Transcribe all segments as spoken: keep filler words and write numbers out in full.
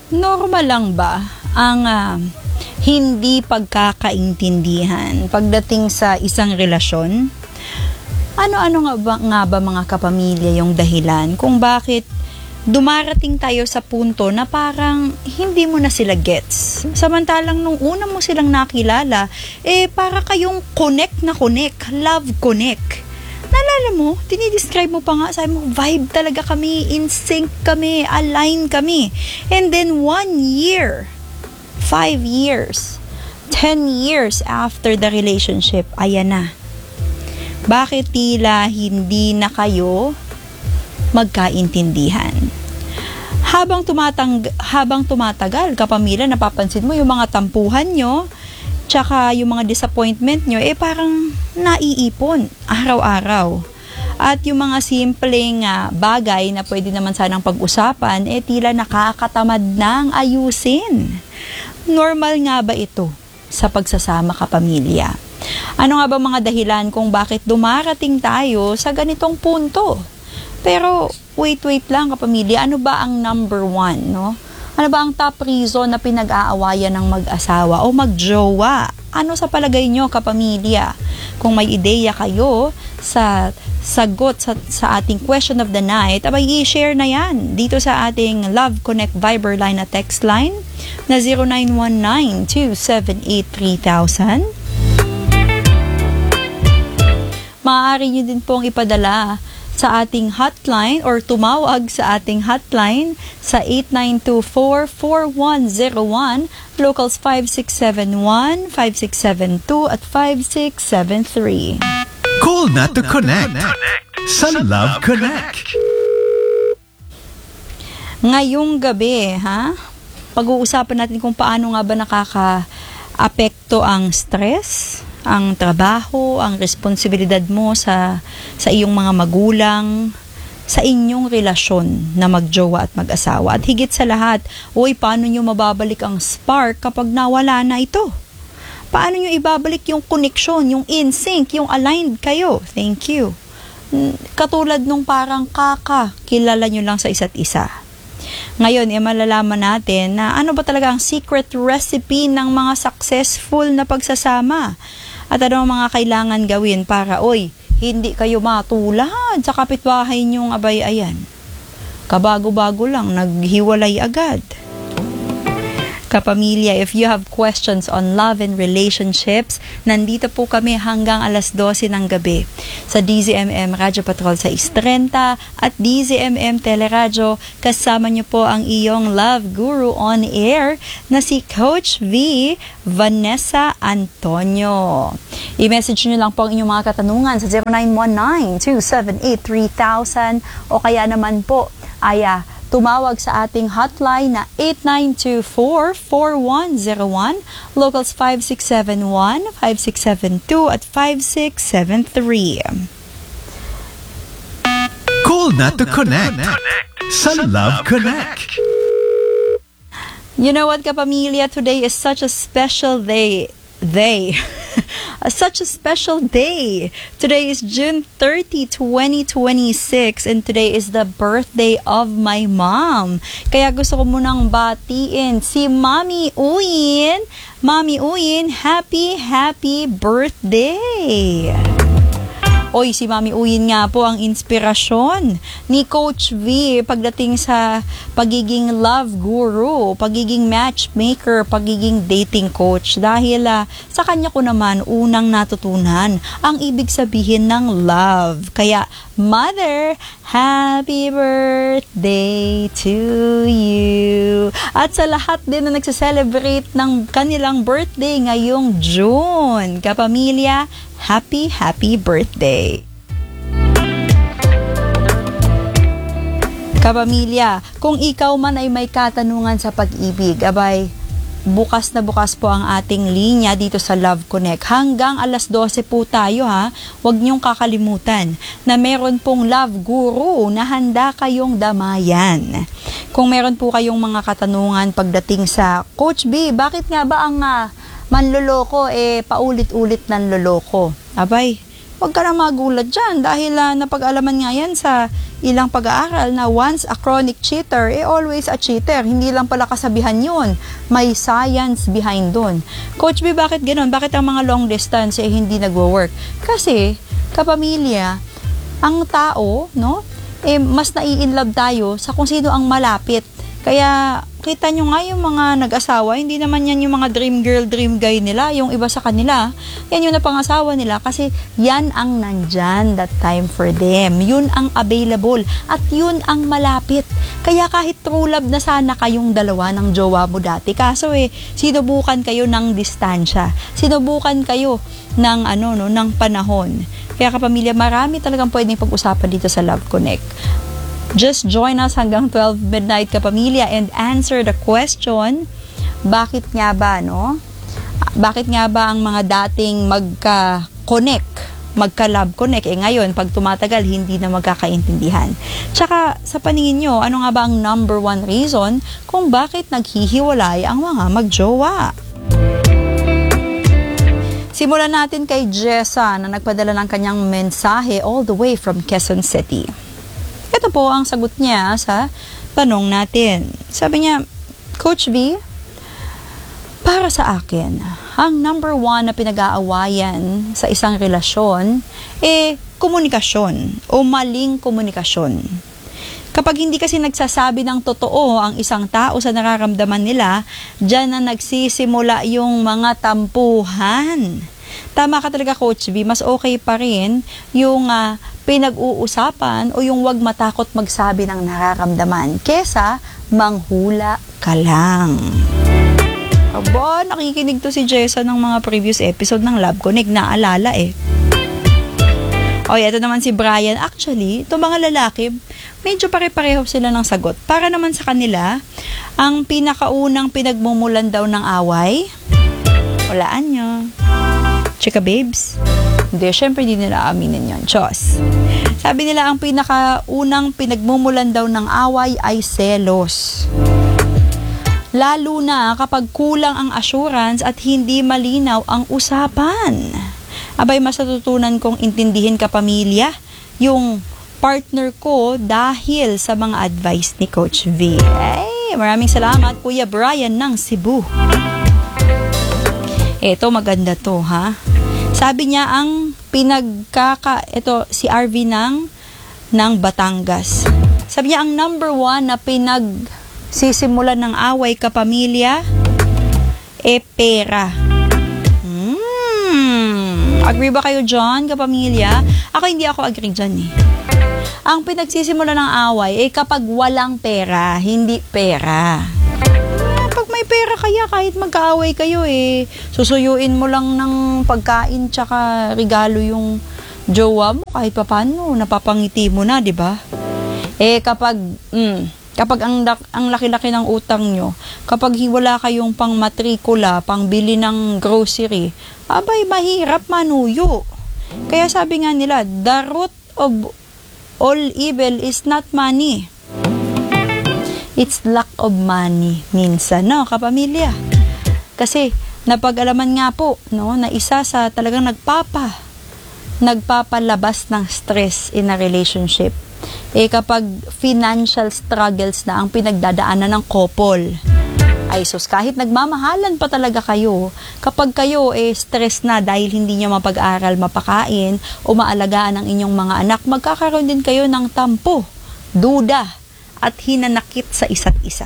Normal lang ba ang uh, hindi pagkakaintindihan pagdating sa isang relasyon? Ano-ano nga ba, nga ba mga kapamilya yung dahilan kung bakit dumarating tayo sa punto na parang hindi mo na sila gets? Samantalang nung una mo silang nakilala, eh para kayong connect na connect, love connect. Naalala mo, dinidescribe mo pa nga, sabi mo, vibe talaga kami, in sync kami, align kami. And then one year, five years, ten years after the relationship, ayan na. Bakit tila hindi na kayo magkaintindihan? Habang tumatang habang tumatagal, kapamilya, napapansin mo yung mga tampuhan nyo, tsaka yung mga disappointment nyo, eh parang naiipon araw-araw. At yung mga simpleng uh, bagay na pwede naman sanang pag-usapan, eh tila nakakatamad nang ayusin. Normal nga ba ito sa pagsasama kapamilya? Ano nga ba mga dahilan kung bakit dumarating tayo sa ganitong punto? Pero wait, wait lang kapamilya, ano ba ang number one, no? Ano ba ang top reason na pinag-aawayan ng mag-asawa o mag-jowa? Ano sa palagay nyo, kapamilya? Kung may ideya kayo sa sagot sa, sa ating question of the night, abay i-share na yan dito sa ating Love Connect Viber line at text line na zero nine one nine, two seven eight, three thousand. Maaari nyo din pong ipadala sa ating hotline or tumawag sa ating hotline sa eight nine two four, four one zero one, locals five six seven one, five six seven two at five six seven three. Call na to connect sa Love Connect. Ngayong gabi, ha? Pag-uusapan natin kung paano nga ba nakaka-apekto ang stress, ang trabaho, ang responsibilidad mo sa sa iyong mga magulang, sa inyong relasyon na magjowa at mag-asawa. At higit sa lahat, uy, paano nyo mababalik ang spark kapag nawala na ito? Paano nyo ibabalik yung connection, yung in-sync, yung aligned kayo? Thank you. Katulad nung parang kaka, kilala nyo lang sa isa't isa. Ngayon, eh, malalaman natin na ano ba talaga ang secret recipe ng mga successful na pagsasama. At ano ang mga kailangan gawin para, oy, hindi kayo matulad sa kapitbahay niyong abay ayan. Kabago-bago lang, naghiwalay agad. Kapamilya, if you have questions on love and relationships, nandito po kami hanggang alas dose ng gabi sa D Z M M Radyo Patrol sa Istrenta at D Z M M Teleradyo. Kasama niyo po ang iyong love guru on air na si Coach V, Vanessa Antonio. I-message niyo lang po ang inyong mga katanungan sa zero nine one nine, two seven eight, three thousand o kaya naman po ay uh, tumawag sa ating hotline na eight nine two four, four one zero one, locals five six seven one, five six seven two at five six seven three. Call na to connect sa Love Connect. You know what, kapamilya, today is such a special day. Day. Such a special day. Today is June thirtieth, twenty twenty-six and today is the birthday of my mom. Kaya gusto ko munang batiin si Mami Uyin. Mami Uyin, happy, happy birthday! Oy, si Mami Uyin nga po ang inspirasyon ni Coach V pagdating sa pagiging love guru, pagiging matchmaker, pagiging dating coach. Dahil uh, sa kanya ko naman unang natutunan ang ibig sabihin ng love. Kaya, Mother, happy birthday to you! At sa lahat din na nagse-celebrate ng kanilang birthday ngayong June, kapamilya, happy, happy birthday! Kapamilya, kung ikaw man ay may katanungan sa pag-ibig, abay, bukas na bukas po ang ating linya dito sa Love Connect. Hanggang alas dose po tayo ha. Huwag niyong kakalimutan na meron pong love guru na handa kayong damayan. Kung meron po kayong mga katanungan pagdating sa Coach B, bakit nga ba ang uh, manloloko eh paulit-ulit ng loloko? Abay, huwag ka na magulat dyan dahil uh, napag-alaman nga yan sa ilang pag-aaral na once a chronic cheater, eh always a cheater. Hindi lang pala kasabihan yun. May science behind dun. Coach B, bakit ganun? Bakit ang mga long distance eh hindi nagwo-work? Kasi, kapamilya, ang tao, no, eh mas nai-inlove tayo sa kung sino ang malapit. Kaya, kita nyo nga yung mga nag-asawa, hindi naman yan yung mga dream girl, dream guy nila, yung iba sa kanila, yan yung napangasawa nila kasi yan ang nandyan that time for them. Yun ang available at yun ang malapit. Kaya kahit true love na sana kayong dalawa ng jowa mo dati, kaso eh, sinubukan kayo ng distansya. Sinubukan kayo ng, ano, no, ng panahon. Kaya kapamilya, marami talagang pwedeng pag-usapan dito sa Love Connect. Just join us hanggang twelve midnight kapamilya and answer the question, bakit nga ba, no? Bakit nga ba ang mga dating magka-connect, magka-love connect, eh ngayon, pag tumatagal, hindi na magkakaintindihan? Tsaka, sa paningin nyo, ano nga ba ang number one reason kung bakit naghihiwalay ang mga magjowa? Simulan natin kay Jessa na nagpadala ng kanyang mensahe all the way from Quezon City. Ito po ang sagot niya sa tanong natin. Sabi niya, Coach V, para sa akin, ang number one na pinag-aawayan sa isang relasyon, eh, komunikasyon o maling komunikasyon. Kapag hindi kasi nagsasabi ng totoo ang isang tao sa nararamdaman nila, dyan na nagsisimula yung mga tampuhan. Tama ka talaga, Coach V, mas okay pa rin yung uh, pinag-uusapan o yung wag matakot magsabi ng nararamdaman kesa manghula ka lang. Aba, nakikinig to si Jessa ng mga previous episode ng Love Connect, naalala eh. O, ito naman si Brian. Actually, itong mga lalaki, medyo pare-pareho sila ng sagot. Para naman sa kanila, ang pinakaunang pinagmumulan daw ng away, walaan nyo. Chika babes? Hindi, syempre hindi nila aminin yun. Chos. Sabi nila, ang pinakaunang pinagmumulan daw ng away ay selos. Lalo na kapag kulang ang assurance at hindi malinaw ang usapan. Abay, mas natutunan kong intindihin kapamilya yung partner ko dahil sa mga advice ni Coach V. Ay, maraming salamat, Kuya Brian ng Cebu. Eto, maganda to, ha? Sabi niya, ang pinagkaka... Ito, si R V ng, ng Batangas. Sabi niya, ang number one na pinagsisimulan ng away kapamilya, e pera. Hmm. Agree ba kayo dyan, kapamilya? Ako, hindi ako agree dyan, eh. Ang pinagsisimulan ng away, eh kapag walang pera, hindi pera. May pera kaya kahit magkaaway kayo eh, susuyuin mo lang ng pagkain tsaka regalo yung jowa mo kahit papaano, napapangiti mo na, di ba? Eh kapag mm, kapag ang ang laki-laki ng utang nyo, kapag wala kayong pang matrikula, pang bili ng grocery, abay mahirap manuyo. Kaya sabi nga nila, the root of all evil is not money. It's lack of money minsan, no, kapamilya. Kasi napag-alaman nga po, no, na isa sa talagang nagpapa nagpapalabas ng stress in a relationship. Eh kapag financial struggles na ang pinagdadaanan ng couple. Ay sus, kahit nagmamahalan pa talaga kayo, kapag kayo eh stress na dahil hindi nyo mapag-aral, mapakain o maalagaan ang inyong mga anak, magkakaroon din kayo ng tampo, duda, at hinanakit sa isa't isa.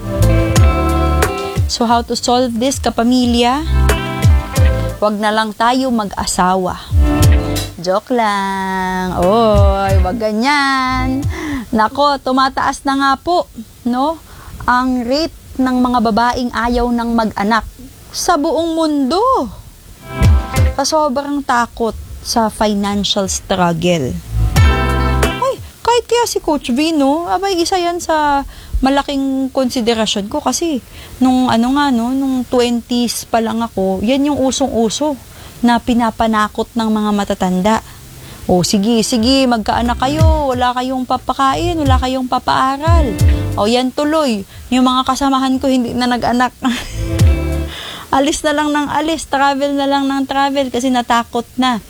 So how to solve this, kapamilya? Wag na lang tayo mag-asawa. Joke lang. Oy, wag ganyan. Nako, tumataas na nga po, no? Ang rate ng mga babaeng ayaw ng mag-anak sa buong mundo. Sa sobrang takot sa financial struggle. Kahit kaya si Coach V, no, abay, isa yan sa malaking konsiderasyon ko kasi nung ano nga, no, nung twenties pa lang ako, yan yung usong-uso na pinapanakot ng mga matatanda. O sige, sige, magkaanak kayo, wala kayong papakain, wala kayong papaaral. O yan tuloy, yung mga kasamahan ko hindi na nag-anak. Alis na lang ng alis, travel na lang ng travel kasi natakot na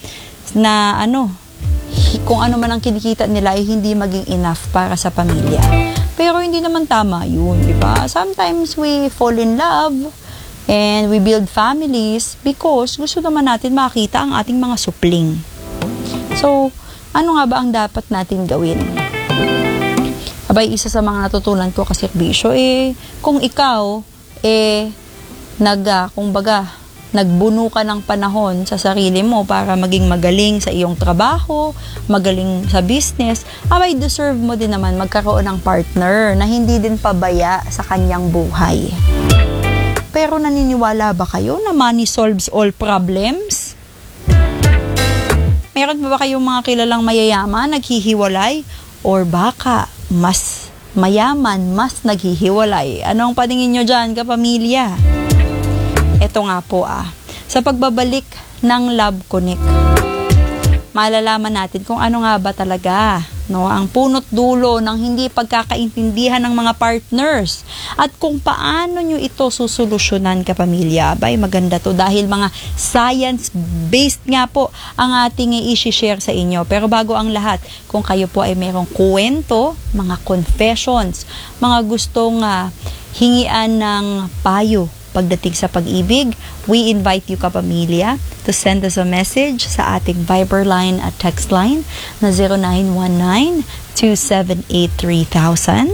na ano, kung ano man ang kinikita nila ay hindi maging enough para sa pamilya. Pero hindi naman tama yun, di ba? Sometimes we fall in love and we build families because gusto naman natin makita ang ating mga supling. So, ano nga ba ang dapat natin gawin? Abay, isa sa mga natutunan ko kasi bisyo, eh, kung ikaw, eh, nag, uh, kung baga, nagbuno ka ng panahon sa sarili mo para maging magaling sa iyong trabaho, magaling sa business, abay deserve mo din naman magkaroon ng partner na hindi din pabaya sa kanyang buhay. Pero naniniwala ba kayo na money solves all problems? Meron ba ba kayong mga kilalang mayayaman, naghihiwalay? Or baka mas mayaman, mas naghihiwalay? Anong paningin nyo dyan, kapamilya? Ito nga po ah, sa pagbabalik ng Love Connect, malalaman natin kung ano nga ba talaga, no, ang punot dulo ng hindi pagkakaintindihan ng mga partners at kung paano nyo ito susolusyonan, kapamilya. Abay, maganda to dahil mga science-based nga po ang ating i-share sa inyo. Pero bago ang lahat, kung kayo po ay merong kwento, mga confessions, mga gustong uh, hingian ng payo pagdating sa pag-ibig, we invite you, kapamilya, to send us a message sa ating Viber line at text line na zero nine one nine, two seven eight, three thousand.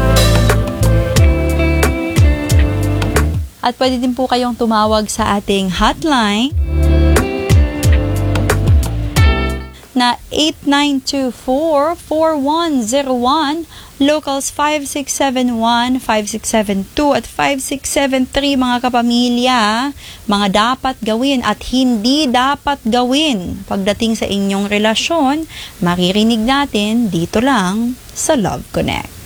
At pwede din po kayong tumawag sa ating hotline na eight nine two four, four one zero one, locals five six seven one, five six seven two at five six seven three, mga kapamilya. Mga dapat gawin at hindi dapat gawin pagdating sa inyong relasyon, maririnig natin dito lang sa Love Connect.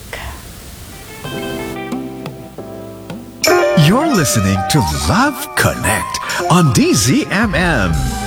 You're listening to Love Connect on D Z M M.